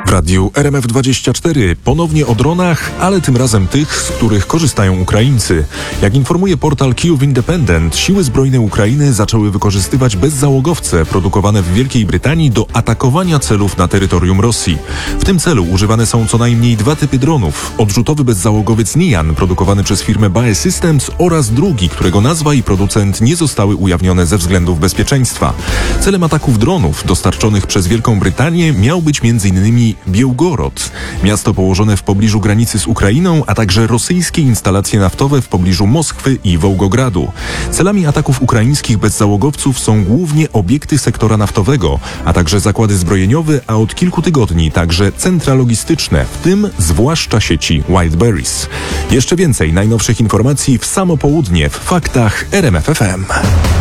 W radiu RMF24 ponownie o dronach, ale tym razem tych, z których korzystają Ukraińcy. Jak informuje portal Kyiv Independent, siły zbrojne Ukrainy zaczęły wykorzystywać bezzałogowce produkowane w Wielkiej Brytanii do atakowania celów na terytorium Rosji. W tym celu używane są co najmniej dwa typy dronów. Odrzutowy bezzałogowiec Nian, produkowany przez firmę BAE Systems, oraz drugi, którego nazwa i producent nie zostały ujawnione ze względów bezpieczeństwa. Celem ataków dronów dostarczonych przez Wielką Brytanię miał być m.in. Białgorod, miasto położone w pobliżu granicy z Ukrainą, a także rosyjskie instalacje naftowe w pobliżu Moskwy i Wołgogradu. Celami ataków ukraińskich bezzałogowców są głównie obiekty sektora naftowego, a także zakłady zbrojeniowe, a od kilku tygodni także centra logistyczne, w tym zwłaszcza sieci Wildberries. Jeszcze więcej najnowszych informacji w samo południe w Faktach RMF FM.